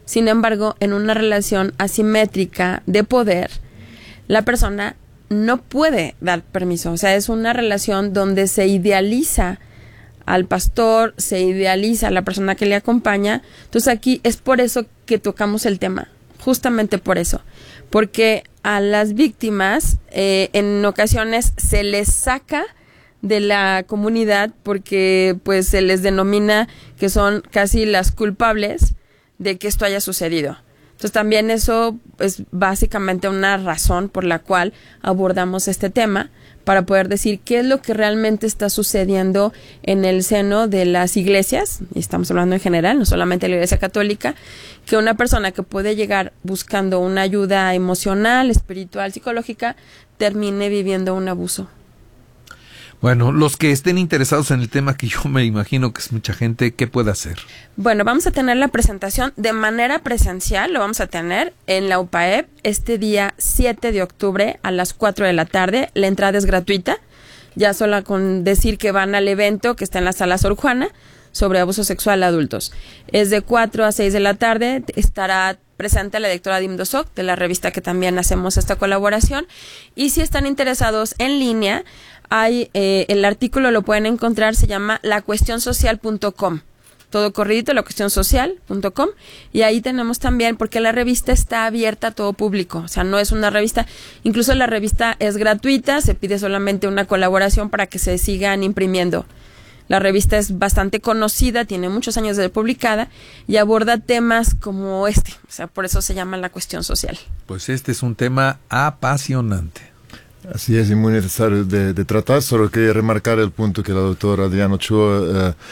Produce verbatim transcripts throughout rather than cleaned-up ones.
Sin embargo, en una relación asimétrica de poder, la persona no puede dar permiso. O sea, es una relación donde se idealiza al pastor, se idealiza a la persona que le acompaña. Entonces aquí es por eso que tocamos el tema, justamente por eso, porque a las víctimas eh, en ocasiones se les saca de la comunidad porque pues se les denomina que son casi las culpables de que esto haya sucedido. Entonces también eso es básicamente una razón por la cual abordamos este tema, para poder decir qué es lo que realmente está sucediendo en el seno de las iglesias, y estamos hablando en general, no solamente de la Iglesia Católica, que una persona que puede llegar buscando una ayuda emocional, espiritual, psicológica, termine viviendo un abuso. Bueno, los que estén interesados en el tema, que yo me imagino que es mucha gente, ¿qué puede hacer? Bueno, vamos a tener la presentación de manera presencial, lo vamos a tener en la U P A E P este día siete de octubre a las cuatro de la tarde. La entrada es gratuita, ya solo con decir que van al evento que está en la Sala Sor Juana sobre abuso sexual a adultos. Es de cuatro a seis de la tarde, estará presente la directora de IMDOSOC, de la revista que también hacemos esta colaboración, y si están interesados en línea, hay eh, el artículo lo pueden encontrar, se llama la cuestión social punto com, todo corridito, la cuestión social punto com, y ahí tenemos también, porque la revista está abierta a todo público, o sea, no es una revista, incluso la revista es gratuita, se pide solamente una colaboración para que se sigan imprimiendo. La revista es bastante conocida, tiene muchos años de publicada y aborda temas como este, o sea, por eso se llama la cuestión social. Pues este es un tema apasionante. Así es, y muy necesario de, de tratar. Solo quería remarcar el punto que la doctora Adriana Ochoa eh,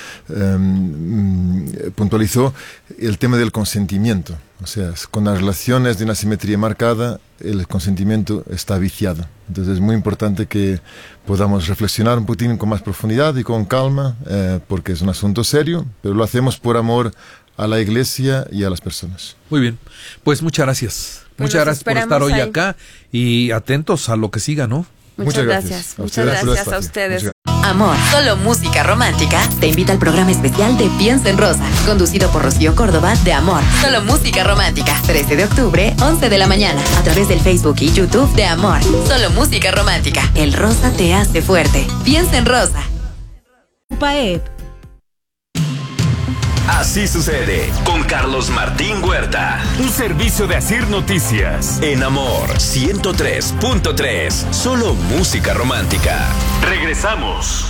eh, puntualizó, el tema del consentimiento. O sea, con las relaciones de una simetría marcada, el consentimiento está viciado. Entonces es muy importante que podamos reflexionar un poquito con más profundidad y con calma, eh, porque es un asunto serio, pero lo hacemos por amor a la Iglesia y a las personas. Muy bien, pues muchas gracias. Pues muchas gracias por estar hoy ahí. acá y atentos a lo que siga, ¿no? Muchas, Muchas gracias. gracias. Muchas gracias a ustedes. Amor, solo música romántica, te invita al programa especial de Piensa en Rosa, conducido por Rocío Córdoba de Amor, solo música romántica, trece de octubre, once de la mañana, a través del Facebook y YouTube de Amor, solo música romántica. El rosa te hace fuerte. Piensa en Rosa. U P A E P. Así sucede con Carlos Martín Huerta. Un servicio de Asir Noticias. En Amor ciento tres punto tres. Solo música romántica. Regresamos.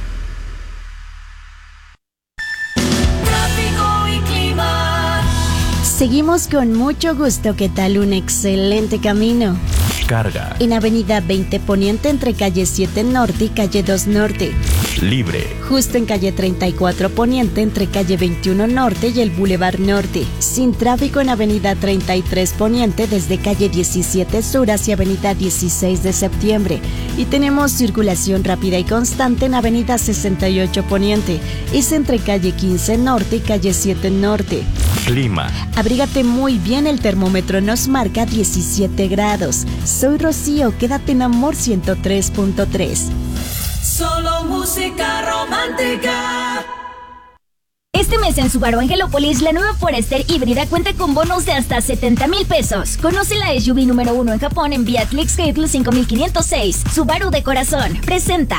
Tráfico y clima. Seguimos con mucho gusto. ¿Qué tal? Un excelente camino. Carga. En Avenida veinte Poniente entre calle siete Norte y calle dos Norte. Libre. Justo en calle treinta y cuatro Poniente entre calle veintiuno Norte y el Boulevard Norte. Sin tráfico en Avenida treinta y tres Poniente desde calle diecisiete Sur hacia Avenida dieciséis de septiembre. Y tenemos circulación rápida y constante en Avenida sesenta y ocho Poniente. Es entre calle quince Norte y calle siete Norte. Clima. Abrígate muy bien, el termómetro nos marca diecisiete grados. Soy Rocío, quédate en Amor ciento tres punto tres. Solo música romántica. Este mes en Subaru Angelópolis, la nueva Forester híbrida cuenta con bonos de hasta setenta mil pesos. Conoce la S U V número uno en Japón en vía Clicks cinco mil quinientos seis. Subaru de corazón presenta.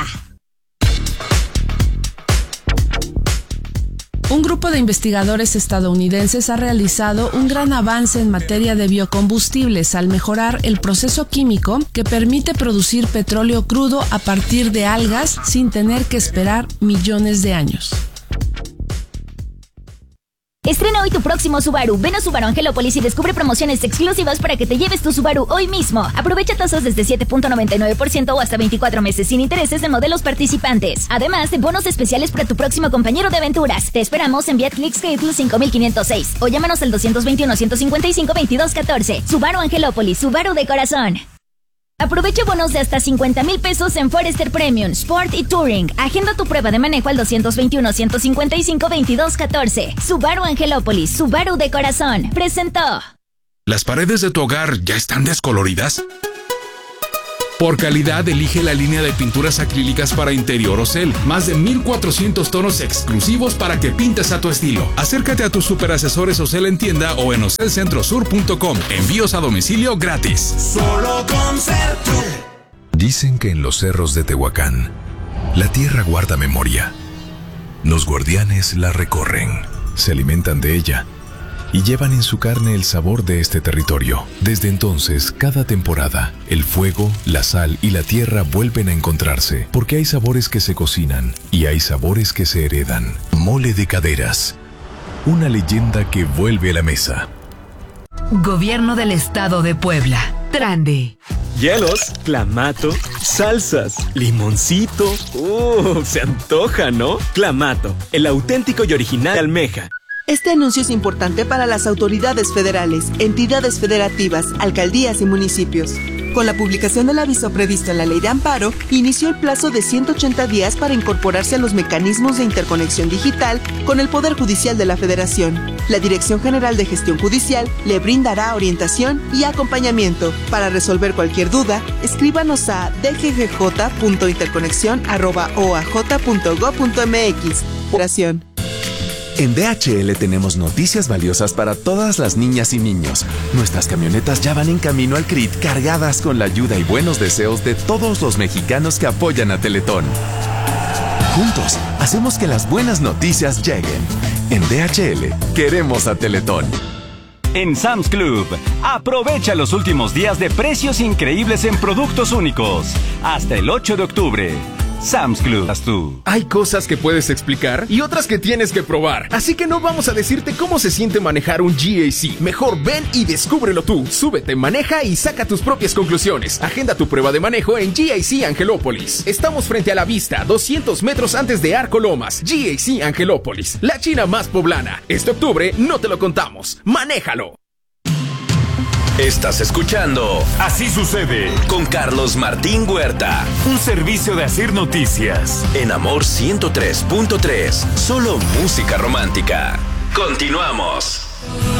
Un grupo de investigadores estadounidenses ha realizado un gran avance en materia de biocombustibles al mejorar el proceso químico que permite producir petróleo crudo a partir de algas sin tener que esperar millones de años. Estrena hoy tu próximo Subaru. Ven a Subaru Angelópolis y descubre promociones exclusivas para que te lleves tu Subaru hoy mismo. Aprovecha tasas desde siete punto noventa y nueve por ciento o hasta veinticuatro meses sin intereses en modelos participantes. Además de bonos especiales para tu próximo compañero de aventuras. Te esperamos en vía Clicks cinco mil quinientos seis o llámanos al dos dos uno, uno cinco cinco, veintidós catorce. Subaru Angelópolis, Subaru de corazón. Aprovecha bonos de hasta cincuenta mil pesos en Forester Premium, Sport y Touring. Agenda tu prueba de manejo al dos dos uno, uno cinco cinco, veintidós catorce. Subaru Angelópolis, Subaru de corazón. Presentó. ¿Las paredes de tu hogar ya están descoloridas? Por calidad, elige la línea de pinturas acrílicas para interior Ocel. Más de mil cuatrocientos tonos exclusivos para que pintes a tu estilo. Acércate a tus superasesores Ocel en tienda o en ocel centro sur punto com. Envíos a domicilio gratis. Solo con Sertur. Dicen que en los cerros de Tehuacán, la tierra guarda memoria. Los guardianes la recorren, se alimentan de ella y llevan en su carne el sabor de este territorio. Desde entonces, cada temporada, el fuego, la sal y la tierra vuelven a encontrarse, porque hay sabores que se cocinan y hay sabores que se heredan. Mole de Caderas, una leyenda que vuelve a la mesa. Gobierno del Estado de Puebla. Trande. Hielos, clamato, salsas, limoncito. ¡Uh! Se antoja, ¿no? Clamato, el auténtico y original de almeja. Este anuncio es importante para las autoridades federales, entidades federativas, alcaldías y municipios. Con la publicación del aviso previsto en la Ley de Amparo, inició el plazo de ciento ochenta días para incorporarse a los mecanismos de interconexión digital con el Poder Judicial de la Federación. La Dirección General de Gestión Judicial le brindará orientación y acompañamiento. Para resolver cualquier duda, escríbanos a d g g j punto interconexión arroba o a j punto gob punto m x. Federación. En D H L tenemos noticias valiosas para todas las niñas y niños. Nuestras camionetas ya van en camino al C R I T cargadas con la ayuda y buenos deseos de todos los mexicanos que apoyan a Teletón. Juntos, hacemos que las buenas noticias lleguen. En D H L, queremos a Teletón. En Sam's Club, aprovecha los últimos días de precios increíbles en productos únicos. Hasta el ocho de octubre. Sam's Club. Tú. Hay cosas que puedes explicar y otras que tienes que probar. Así que no vamos a decirte cómo se siente manejar un G A C. Mejor ven y descúbrelo tú. Súbete, maneja y saca tus propias conclusiones. Agenda tu prueba de manejo en G A C Angelópolis. Estamos frente a la vista, doscientos metros antes de Arco Lomas. G A C Angelópolis, la China más poblana. Este octubre no te lo contamos. ¡Manéjalo! Estás escuchando Así Sucede con Carlos Martín Huerta. Un servicio de Asir Noticias. En Amor ciento tres punto tres. Solo música romántica. Continuamos.